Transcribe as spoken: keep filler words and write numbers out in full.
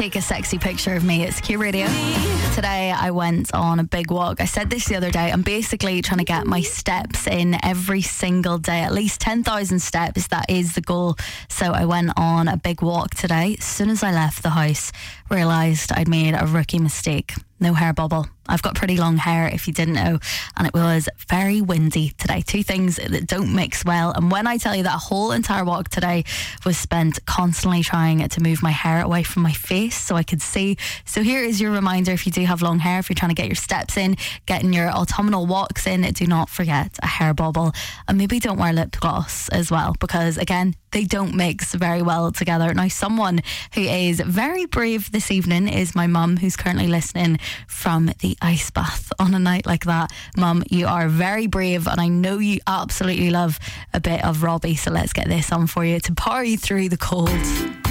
take a sexy picture of me. It's Q Radio. Today I went on a big walk. I said this the other day. I'm basically trying to get my steps in every single day. At least ten thousand steps. That is the goal. So I went on a big walk today. As soon as I left the house, realised I'd made a rookie mistake. No hair bubble. I've got pretty long hair, if you didn't know, and it was very windy today. Two things that don't mix well. And when I tell you that whole entire walk today was spent constantly trying to move my hair away from my face so I could see. So here is your reminder: if you do have long hair, if you're trying to get your steps in, getting your autumnal walks in, do not forget a hair bubble, and maybe don't wear lip gloss as well, because again, they don't mix very well together. Now, someone who is very brave this evening is my mum, who's currently listening from the ice bath on a night like that. Mum, you are very brave, and I know you absolutely love a bit of Robbie, so let's get this on for you to power you through the cold.